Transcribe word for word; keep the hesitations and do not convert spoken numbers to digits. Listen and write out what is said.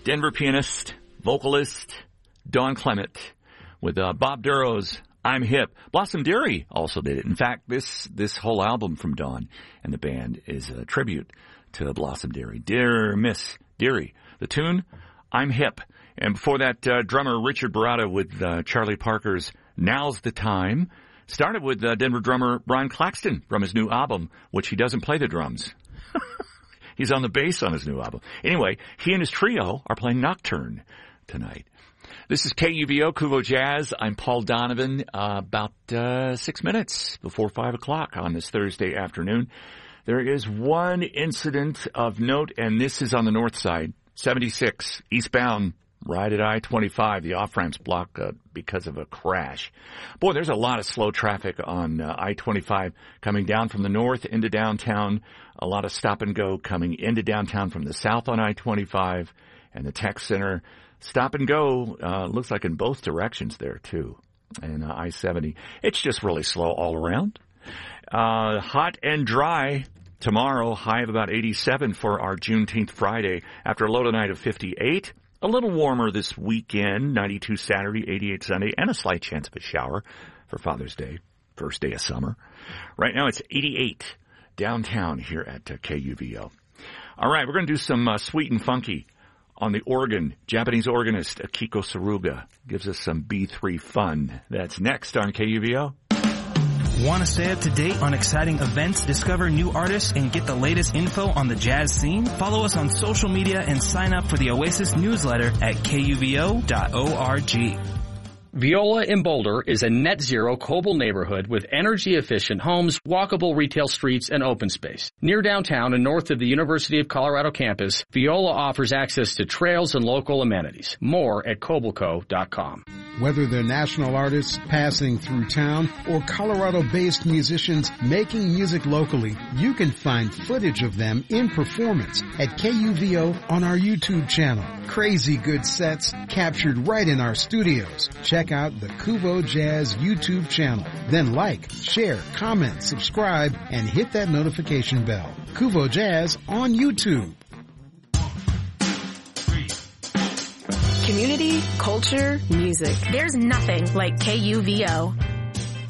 Denver pianist, vocalist, Dawn Clement, with uh, Bob Duro's I'm Hip. Blossom Dearie also did it. In fact, this this whole album from Dawn and the band is a tribute to Blossom Dearie. Dear Miss Dearie. The tune, I'm Hip. And before that, uh, drummer Richard Baratta with uh, Charlie Parker's Now's the Time. Started with uh, Denver drummer Brian Claxton from his new album, which he doesn't play the drums. He's on the bass on his new album. Anyway, he and his trio are playing Nocturne tonight. This is K U V O, Kuvo Jazz. I'm Paul Donovan. Uh, about uh, six minutes before five o'clock on this Thursday afternoon. There is one incident of note, and this is on the north side, seventy-six, eastbound, right at I twenty-five. The off-ramp's blocked uh, because of a crash. Boy, there's a lot of slow traffic on uh, I twenty-five coming down from the north into downtown. A lot of stop and go coming into downtown from the south on I twenty-five and the tech center. Stop and go, uh, looks like in both directions there, too. And uh, I seventy. It's just really slow all around. Uh, hot and dry tomorrow, high of about eighty-seven for our Juneteenth Friday after a low tonight of fifty-eight. A little warmer this weekend, ninety-two Saturday, eighty-eight Sunday, and a slight chance of a shower for Father's Day, first day of summer. Right now it's eighty-eight downtown here at uh, K U V O. All right, we're going to do some uh, sweet and funky on the organ. Japanese organist Akiko Saruga gives us some B three fun. That's next on K U V O. Want to stay up to date on exciting events, discover new artists, and get the latest info on the jazz scene? Follow us on social media and sign up for the Oasis newsletter at K U V O dot org. Viola in Boulder is a net-zero Coble neighborhood with energy-efficient homes, walkable retail streets, and open space. Near downtown and north of the University of Colorado campus, Viola offers access to trails and local amenities. More at Cobleco dot com. Whether they're national artists passing through town or Colorado-based musicians making music locally, you can find footage of them in performance at K U V O on our YouTube channel. Crazy good sets captured right in our studios. Check out the Kuvo Jazz YouTube channel. Then like, share, comment, subscribe, and hit that notification bell. Kuvo Jazz on YouTube. Community, culture, music. There's nothing like K U V O.